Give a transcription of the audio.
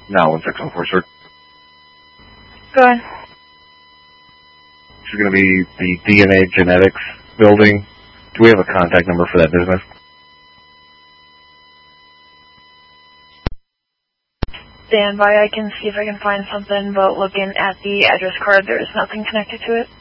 Now 1604, sir. Go ahead. This is going to be the DNA Genetics building. Do we have a contact number for that business? Stand by. I can see if I can find something, but looking at the address card, there is nothing connected to it.